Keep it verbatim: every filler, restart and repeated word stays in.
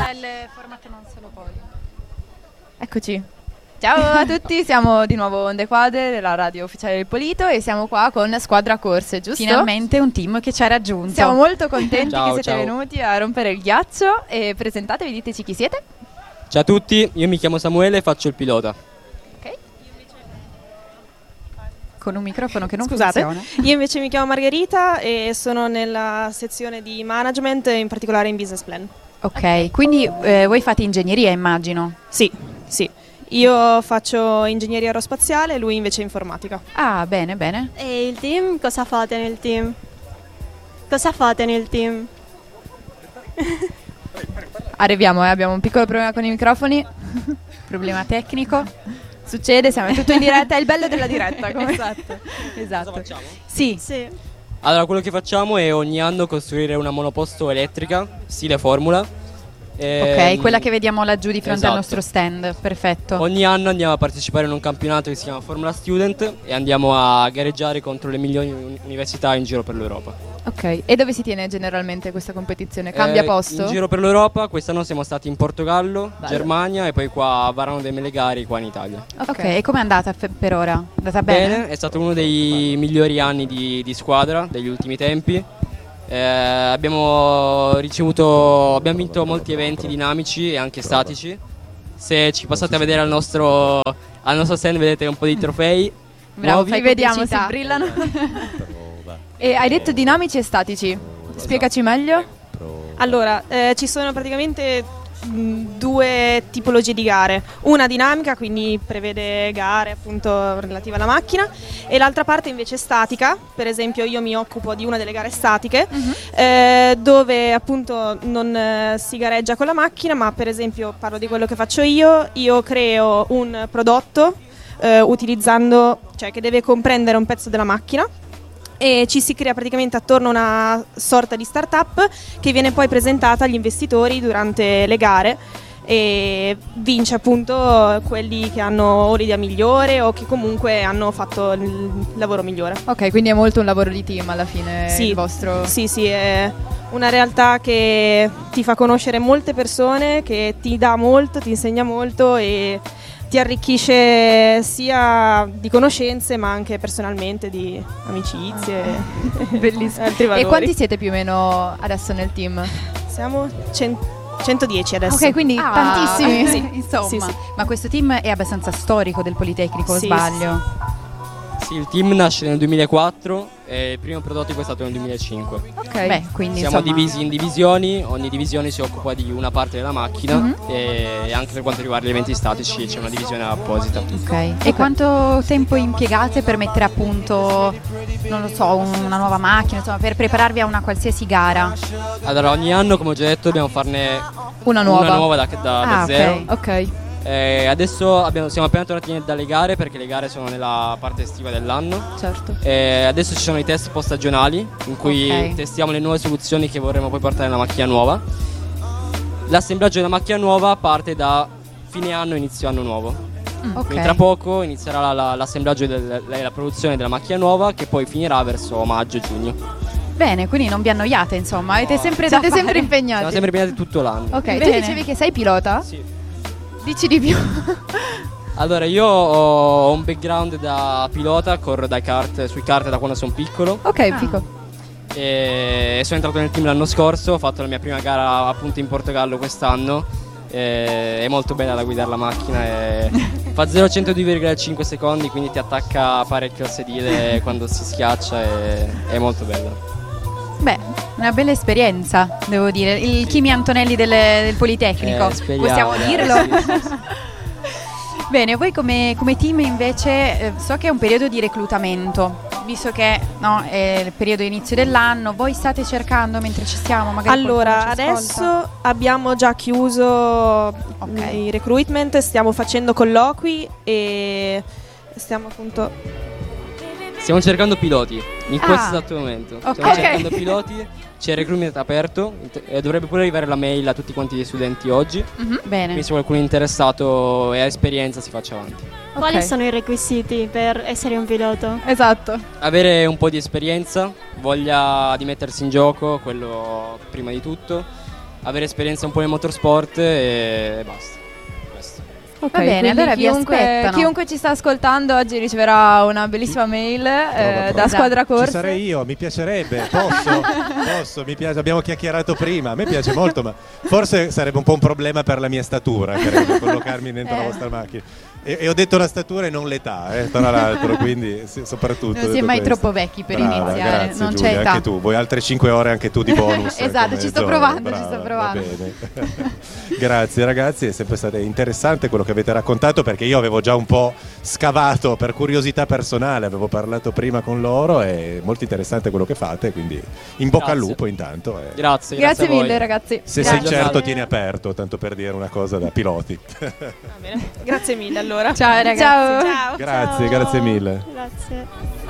il format non solo poi. Eccoci. Ciao a tutti, siamo di nuovo Onde Quadre della radio ufficiale del Polito e siamo qua con Squadra Corse, giusto? Finalmente un team che ci ha raggiunto. Siamo molto contenti ciao, che siete ciao. venuti a rompere il ghiaccio e presentatevi, diteci chi siete. Ciao a tutti, io mi chiamo Samuele e faccio il pilota. Ok. Con un microfono che non Scusate, funziona. io invece mi chiamo Margherita e sono nella sezione di management, in particolare in business plan. Ok, quindi eh, voi fate ingegneria, immagino. Sì, sì. Io faccio ingegneria aerospaziale, lui invece informatica. Ah, bene, bene. E il team? Cosa fate nel team? Cosa fate nel team? Arriviamo, eh, abbiamo un piccolo problema con i microfoni. Problema tecnico. Succede, siamo tutto in diretta, è il bello della diretta. Come... esatto, esatto. Cosa facciamo? Sì. Sì. Allora, quello che facciamo è ogni anno costruire una monoposto elettrica, stile formula. Ok, Ehm, quella che vediamo laggiù di fronte al esatto. nostro stand. Perfetto. Ogni anno andiamo a partecipare in un campionato che si chiama Formula Student e andiamo a gareggiare contro le migliori uni- università in giro per l'Europa. Ok, e dove si tiene generalmente questa competizione? Cambia Eh, posto? In giro per l'Europa, quest'anno siamo stati in Portogallo, Bello. Germania e poi qua a Varano delle Melegari, qua in Italia. Ok, e com'è andata fe- per ora? È andata bene? È stato uno dei migliori anni di, di squadra degli ultimi tempi. Eh, abbiamo ricevuto, abbiamo vinto molti eventi dinamici e anche statici. Se ci passate a vedere al nostro, al nostro stand vedete un po' di trofei. Bravo, nuovi. fai vediamo se pubblicità. brillano. E hai detto dinamici e statici. Spiegaci meglio. Allora, eh, ci sono praticamente mh, due tipologie di gare. Una dinamica, quindi prevede gare appunto relative alla macchina, e l'altra parte invece statica. Per esempio io mi occupo di una delle gare statiche, eh, dove appunto non eh, si gareggia con la macchina, ma per esempio parlo di quello che faccio io. Io creo un prodotto eh, utilizzando, cioè che deve comprendere un pezzo della macchina, e ci si crea praticamente attorno una sorta di startup che viene poi presentata agli investitori durante le gare e vince appunto quelli che hanno o l'idea migliore o che comunque hanno fatto il lavoro migliore. Ok, quindi è molto un lavoro di team alla fine Sì, il vostro. sì, sì, è una realtà che ti fa conoscere molte persone, che ti dà molto, ti insegna molto e ti arricchisce sia di conoscenze ma anche personalmente di amicizie. Bellissimo. e altri E valori. quanti siete più o meno adesso nel team? Siamo cen- centodieci adesso. Ok, quindi Ah, tantissimi. sì. Insomma, Sì, sì. ma questo team è abbastanza storico del Politecnico, o Sì, sbaglio? Sì, il team nasce nel duemilaquattro e il primo prototipo è stato nel duemilacinque. Ok. Beh, quindi Siamo insomma, divisi in divisioni, ogni divisione si occupa di una parte della macchina Mhm. e anche per quanto riguarda gli eventi statici c'è una divisione apposita. Ok. E quanto tempo impiegate per mettere a punto, non lo so, una nuova macchina, insomma, per prepararvi a una qualsiasi gara? Allora, ogni anno, come ho già detto, dobbiamo farne Una nuova. una nuova da, da- da Ah, zero. ok. Ok. Eh, adesso abbiamo- siamo appena tornati dalle gare perché le gare sono nella parte estiva dell'anno. Certo. Eh, adesso ci sono i test post-stagionali in cui Ok. testiamo le nuove soluzioni che vorremmo poi portare nella macchina nuova. L'assemblaggio della macchina nuova parte da fine anno, inizio anno nuovo. Ok. Quindi tra poco inizierà la- la- l'assemblaggio e la produzione della macchina nuova che poi finirà verso maggio-giugno. Bene, quindi non vi annoiate, insomma, avete sempre da Siete sempre fare. impegnati. Siamo sempre impegnati tutto l'anno. Ok, tu Bene. dicevi che sei pilota? Sì. Dici di più. Allora, io ho un background da pilota, corro dai kart, sui kart da quando sono piccolo Ok, Ah. fico. e sono entrato nel team l'anno scorso, ho fatto la mia prima gara appunto in Portogallo quest'anno. E è molto bella da guidare la macchina e fa zero a cento due virgola cinque secondi, quindi ti attacca parecchio al sedile quando si schiaccia e è molto bella. Beh, una bella esperienza, devo dire. Il Kimi Antonelli del, del Politecnico, Eh, speriamo, possiamo dai, dirlo? sì, sì, sì. Bene, voi come, come team invece, eh, so che è un periodo di reclutamento, visto che no, è il periodo inizio dell'anno, voi state cercando mentre ci siamo, magari Allora, qualcuno ci adesso ascolta? abbiamo già chiuso Ok. i recruitment, stiamo facendo colloqui e stiamo appunto... Stiamo cercando piloti in Ah, questo esatto momento. ok. Stiamo Ok. cercando piloti, c'è il recruitment aperto e dovrebbe pure arrivare la mail a tutti quanti gli studenti oggi. Mhm, bene. Quindi se qualcuno è interessato e ha esperienza si faccia avanti. Quali Ok. sono i requisiti per essere un pilota? Esatto. Avere un po' di esperienza, voglia di mettersi in gioco, quello prima di tutto. avere esperienza un po' in motorsport e basta. Questo. Ok, Va bene, quindi allora vi chiunque, aspettano. chiunque ci sta ascoltando oggi riceverà una bellissima mail eh, da Esatto. Squadra Ci Corse. sarei io, mi piacerebbe, posso, posso, mi piace, abbiamo chiacchierato prima, a me piace molto, ma forse sarebbe un po' un problema per la mia statura, credo, collocarmi dentro la Eh. vostra macchina. E, e ho detto la statura e non l'età, eh, tra l'altro, quindi sì, soprattutto. Non si è detto mai questo. troppo vecchi per Brava, iniziare, grazie, non Giulia, c'è età. anche tu, vuoi altre cinque ore anche tu di bonus. Esatto, come ci sto Zoe, provando, ci brava, sto va provando. bene. Grazie ragazzi, è sempre stato interessante quello che avete raccontato, perché io avevo già un po' scavato per curiosità personale, avevo parlato prima con loro, è molto interessante quello che fate, quindi in bocca al Grazie. lupo intanto. eh. Grazie, grazie, Grazie a voi. mille ragazzi. Se Grazie. sei certo tieni aperto, tanto per dire una cosa da piloti. Va bene. Grazie mille allora. Ciao ragazzi. Ciao. Ciao. Grazie, grazie mille. Grazie.